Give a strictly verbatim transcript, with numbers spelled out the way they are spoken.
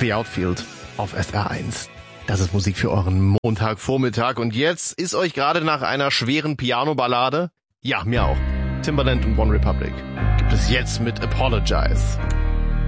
The Outfield auf S R eins. Das ist Musik für euren Montagvormittag. Und jetzt ist euch gerade nach einer schweren Piano-Ballade, ja, mir auch, Timbaland und One Republic, gibt es jetzt mit Apologize.